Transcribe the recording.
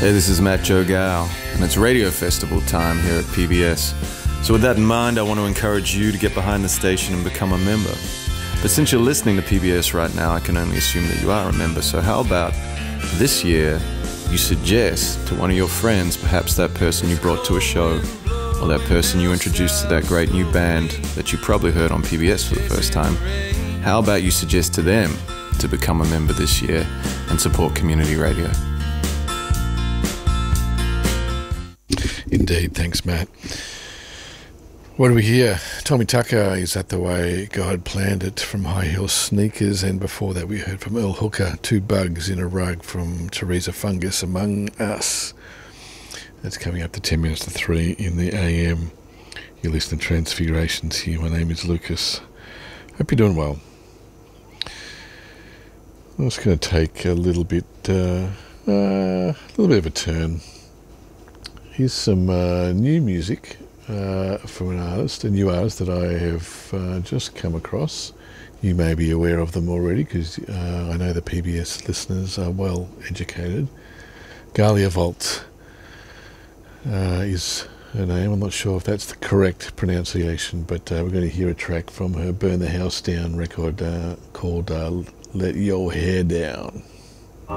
Hey, this is Matt Joe Gow, and it's Radio Festival time here at PBS. So with that in mind, I want to encourage you to get behind the station and become a member. But since you're listening to PBS right now, I can only assume that you are a member. So how about this year you suggest to one of your friends, perhaps that person you brought to a show, or that person you introduced to that great new band that you probably heard on PBS for the first time, how about you suggest to them to become a member this year and support community radio? Indeed, thanks, Matt. What do we hear? Tommy Tucker, Is That the Way God Planned It from High Heel Sneakers, and before that we heard from Earl Hooker, Two Bugs in a Rug from Teresa Fungus Among Us. That's coming up to 10 minutes to 3 in the AM. You're listening to Transfigurations here. My name is Lucas. Hope you're doing well. I'm just going to take a little bit of a turn. Here's some new music from a new artist that I have just come across. You may be aware of them already because I know the PBS listeners are well educated. Galia Volt is her name. I'm not sure if that's the correct pronunciation, but we're going to hear a track from her Burn the House Down record called Let Your Hair Down.